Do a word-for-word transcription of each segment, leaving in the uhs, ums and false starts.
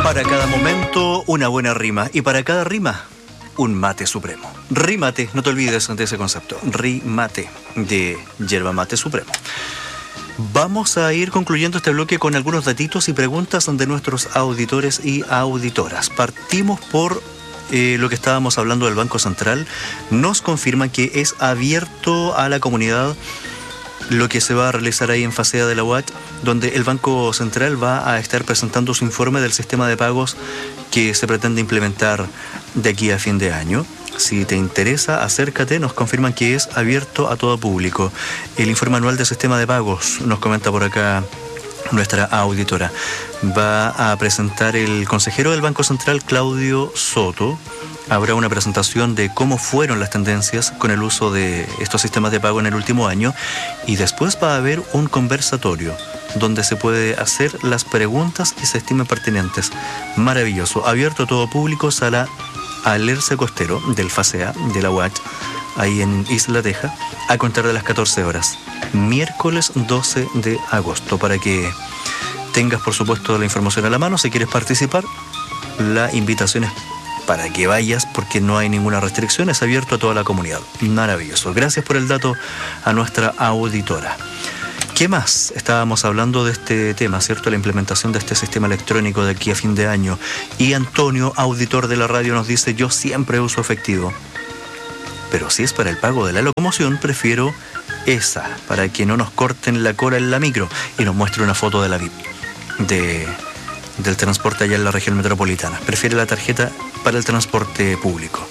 Para cada momento, una buena rima. Y para cada rima, un mate supremo. Rimate, no te olvides de ese concepto. Rimate, de yerba mate supremo. Vamos a ir concluyendo este bloque con algunos datitos y preguntas de nuestros auditores y auditoras. Partimos por eh, lo que estábamos hablando del Banco Central. Nos confirman que es abierto a la comunidad lo que se va a realizar ahí en Facea de la U A T, donde el Banco Central va a estar presentando su informe del sistema de pagos que se pretende implementar de aquí a fin de año. Si te interesa, acércate. Nos confirman que es abierto a todo público. El informe anual del sistema de pagos, nos comenta por acá nuestra auditora, va a presentar el consejero del Banco Central, Claudio Soto. Habrá una presentación de cómo fueron las tendencias con el uso de estos sistemas de pago en el último año, y después va a haber un conversatorio donde se puede hacer las preguntas que se estimen pertinentes. Maravilloso, abierto a todo público, sala Alerce Costero del Facea de la U A T, ahí en Isla Teja, a contar de las catorce horas, miércoles doce de agosto, para que tengas por supuesto la información a la mano. Si quieres participar, la invitación es para que vayas, porque no hay ninguna restricción, es abierto a toda la comunidad. Maravilloso. Gracias por el dato a nuestra auditora. ¿Qué más? Estábamos hablando de este tema, ¿cierto? La implementación de este sistema electrónico de aquí a fin de año. Y Antonio, auditor de la radio, nos dice: yo siempre uso efectivo, pero si es para el pago de la locomoción, prefiero esa, para que no nos corten la cola en la micro. Y nos muestre una foto de la V I P, de... del transporte allá en la región metropolitana. Prefiere la tarjeta para el transporte público.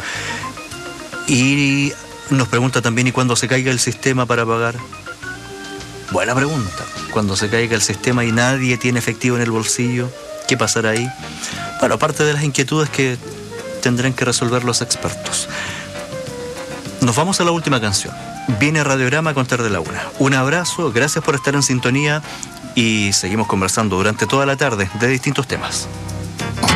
Y nos pregunta también: ¿y cuando se caiga el sistema para pagar? Buena pregunta. Cuando se caiga el sistema y nadie tiene efectivo en el bolsillo, ¿qué pasará ahí? Bueno, aparte de las inquietudes que tendrán que resolver los expertos. Nos vamos a la última canción. Viene Radiograma a contar de la una. Un abrazo, gracias por estar en sintonía, y seguimos conversando durante toda la tarde de distintos temas.